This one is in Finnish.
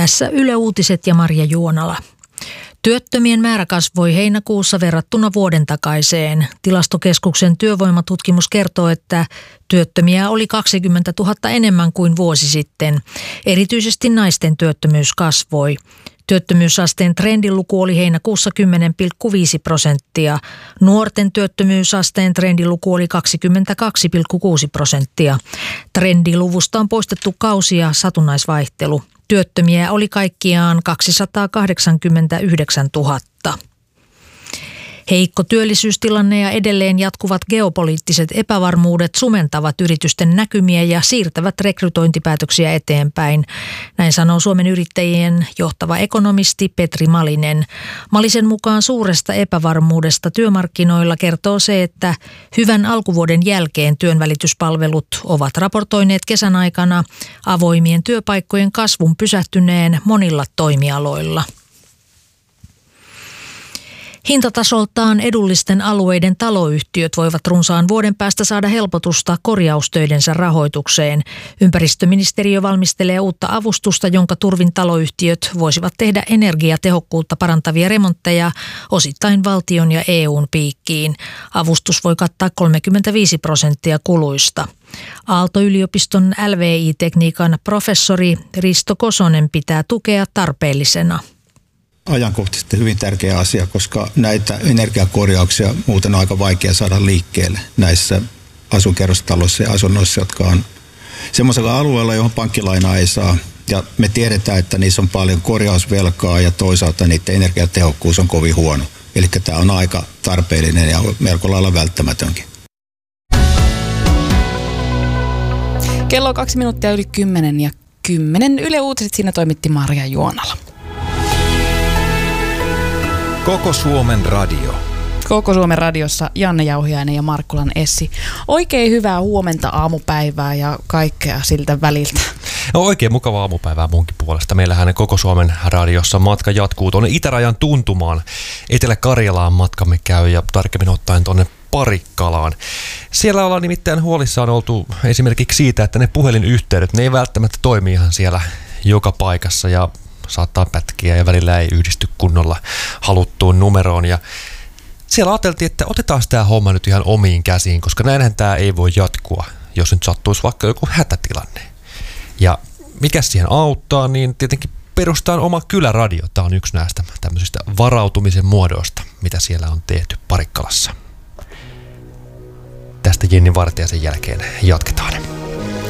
Tässä Yle Uutiset ja Marja Juonala. Työttömien määrä kasvoi heinäkuussa verrattuna vuoden takaiseen. Tilastokeskuksen työvoimatutkimus kertoo, että työttömiä oli 20 000 enemmän kuin vuosi sitten. Erityisesti naisten työttömyys kasvoi. Työttömyysasteen trendiluku oli heinäkuussa 10,5%. Nuorten työttömyysasteen trendiluku oli 22,6%. Trendiluvusta on poistettu kausi- ja satunnaisvaihtelu. Työttömiä oli kaikkiaan 289 000. Heikko työllisyystilanne ja edelleen jatkuvat geopoliittiset epävarmuudet sumentavat yritysten näkymiä ja siirtävät rekrytointipäätöksiä eteenpäin. Näin sanoo Suomen Yrittäjien johtava ekonomisti Petri Malinen. Malisen mukaan suuresta epävarmuudesta työmarkkinoilla kertoo se, että hyvän alkuvuoden jälkeen työnvälityspalvelut ovat raportoineet kesän aikana avoimien työpaikkojen kasvun pysähtyneen monilla toimialoilla. Hintatasoltaan edullisten alueiden taloyhtiöt voivat runsaan vuoden päästä saada helpotusta korjaustöidensä rahoitukseen. Ympäristöministeriö valmistelee uutta avustusta, jonka turvin taloyhtiöt voisivat tehdä energiatehokkuutta parantavia remontteja osittain valtion ja EUn piikkiin. Avustus voi kattaa 35% kuluista. Aalto-yliopiston LVI-tekniikan professori Risto Kosonen pitää tukea tarpeellisena. Ajankohtaisesti hyvin tärkeä asia, koska näitä energiakorjauksia muuten on aika vaikea saada liikkeelle näissä asuinkerrostaloissa ja asunnoissa, jotka on semmoisella alueella, johon pankkilainaa ei saa. Ja me tiedetään, että niissä on paljon korjausvelkaa ja toisaalta niiden energiatehokkuus on kovin huono. Eli tämä on aika tarpeellinen ja melko lailla välttämätönkin. Kello on 2 minuuttia yli 10 ja 10. Yle Uutiset, siinä toimitti Marja Juonala. Koko Suomen radio. Koko Suomen radiossa Janne Jauhiainen ja Markkulan Essi. Oikein hyvää huomenta, aamupäivää ja kaikkea siltä väliltä. No, oikein mukavaa aamupäivää munkin puolesta. Meillähän Koko Suomen radiossa matka jatkuu tuonne itärajan tuntumaan. Etelä-Karjalaan matkamme käy ja tarkemmin ottaen tuonne Parikkalaan. Siellä ollaan nimittäin huolissaan oltu esimerkiksi siitä, että ne puhelinyhteydet, ne ei välttämättä toimi ihan siellä joka paikassa ja saattaa pätkiä ja välillä ei yhdisty kunnolla haluttuun numeroon. Ja siellä ajateltiin, että otetaan tämä homma nyt ihan omiin käsiin, koska näinhän tämä ei voi jatkua, jos nyt sattuisi vaikka joku hätätilanne. Ja mikä siihen auttaa, niin tietenkin perustaan oma kyläradio. Tämä on yksi näistä tämmöisistä varautumisen muodoista, mitä siellä on tehty Parikkalassa. Tästä Jenni Vartiaisen jälkeen jatketaan.